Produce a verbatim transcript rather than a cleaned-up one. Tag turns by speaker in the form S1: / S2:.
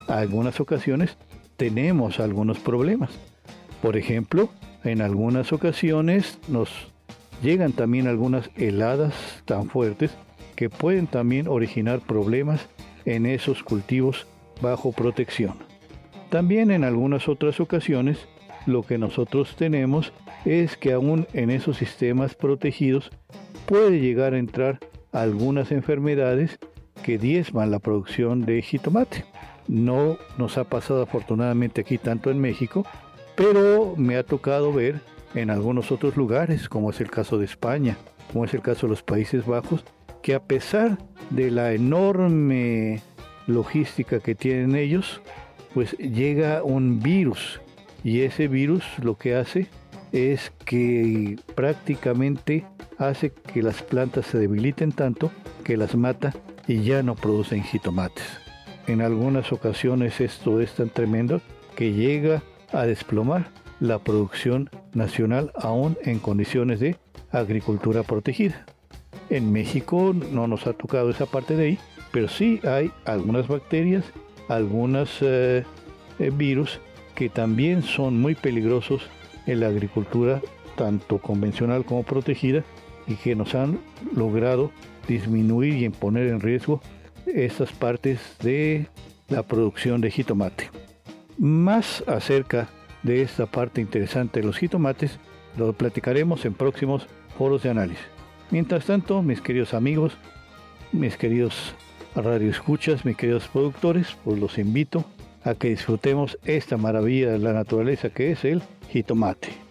S1: algunas ocasiones tenemos algunos problemas. Por ejemplo, en algunas ocasiones nos llegan también algunas heladas tan fuertes que pueden también originar problemas en esos cultivos bajo protección. También en algunas otras ocasiones lo que nosotros tenemos es que aún en esos sistemas protegidos puede llegar a entrar algunas enfermedades que diezman la producción de jitomate. No nos ha pasado afortunadamente aquí tanto en México, pero me ha tocado ver en algunos otros lugares, como es el caso de España, como es el caso de los Países Bajos, que a pesar de la enorme logística que tienen ellos, pues llega un virus, y ese virus lo que hace es que prácticamente hace que las plantas se debiliten tanto que las mata y ya no producen jitomates. En algunas ocasiones esto es tan tremendo que llega a desplomar la producción nacional aún en condiciones de agricultura protegida. En México no nos ha tocado esa parte de ahí, pero sí hay algunas bacterias, algunos eh, eh, virus que también son muy peligrosos en la agricultura, tanto convencional como protegida, y que nos han logrado disminuir y poner en riesgo estas partes de la producción de jitomate. Más acerca de esta parte interesante de los jitomates lo platicaremos en próximos foros de análisis. Mientras tanto, mis queridos amigos, mis queridos radioescuchas, mis queridos productores, pues los invito a que disfrutemos esta maravilla de la naturaleza que es el jitomate.